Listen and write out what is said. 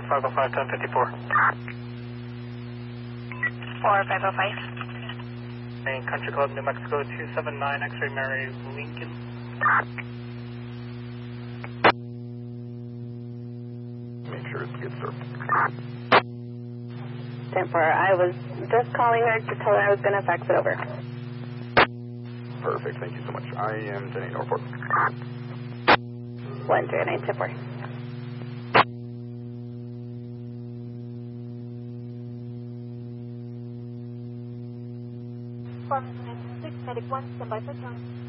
505, 1054. 4505. And Country Club, New Mexico, 279, X-Ray Mary, Lincoln. Make sure it's good, sir. 10-4, I was just calling her to tell her I was going to fax it over. Perfect, thank you so much. I am 10-8 Norfolk. 139, 10-4. Pharmacy 96, Medic 1, standby for tone.